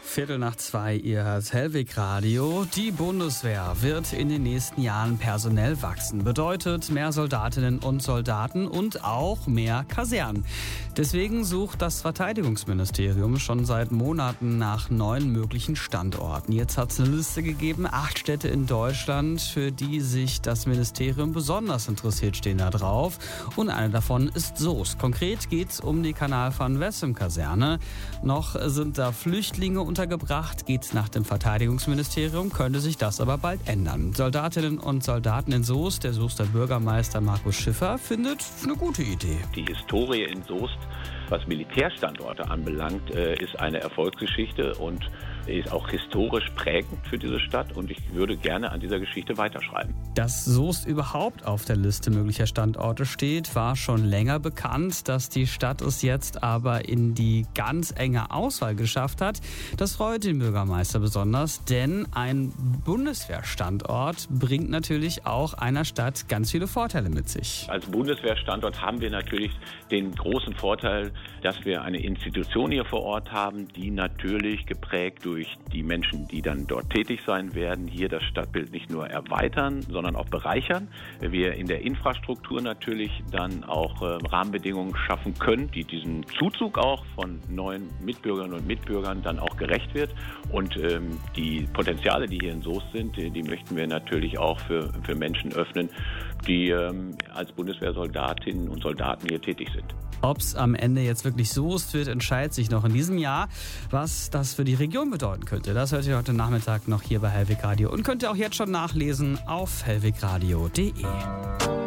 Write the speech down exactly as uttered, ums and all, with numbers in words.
Viertel nach zwei, ihr hört Hellwig Radio. Die Bundeswehr wird in den nächsten Jahren personell wachsen. Bedeutet mehr Soldatinnen und Soldaten und auch mehr Kasernen. Deswegen sucht das Verteidigungsministerium schon seit Monaten nach neuen möglichen Standorten. Jetzt hat es eine Liste gegeben, acht Städte in Deutschland, für die sich das Ministerium besonders interessiert, stehen da drauf. Und eine davon ist Soest. Konkret geht es um die Kanal van Wessem-Kaserne. Noch sind da Flüchtlinge untergebracht, geht nach dem Verteidigungsministerium, könnte sich das aber bald ändern. Soldatinnen und Soldaten in Soest, der Soester Bürgermeister Markus Schiffer, findet eine gute Idee. Die Historie in Soest, was Militärstandorte anbelangt, ist eine Erfolgsgeschichte und ist auch historisch prägend für diese Stadt und ich würde gerne an dieser Geschichte weiterschreiben. Dass Soest überhaupt auf der Liste möglicher Standorte steht, war schon länger bekannt. Dass die Stadt es jetzt aber in die ganz enge Auswahl geschafft hat, das freut den Bürgermeister besonders, denn ein Bundeswehrstandort bringt natürlich auch einer Stadt ganz viele Vorteile mit sich. Als Bundeswehrstandort haben wir natürlich den großen Vorteil, dass wir eine Institution hier vor Ort haben, die natürlich geprägt durch die Menschen, die dann dort tätig sein werden, hier das Stadtbild nicht nur erweitern, sondern auch bereichern. Wir in der Infrastruktur natürlich dann auch äh, Rahmenbedingungen schaffen können, die diesem Zuzug auch von neuen Mitbürgerinnen und Mitbürgern dann auch gerecht wird. Und ähm, die Potenziale, die hier in Soest sind, die, die möchten wir natürlich auch für, für Menschen öffnen, die ähm, als Bundeswehrsoldatinnen und Soldaten hier tätig sind. Ob es am Ende jetzt wirklich Soest wird, entscheidet sich noch in diesem Jahr. Was das für die Region bedeuten könnte, das hört ihr heute Nachmittag noch hier bei Hellwig Radio und könnt ihr auch jetzt schon nachlesen auf hellwigradio punkt de.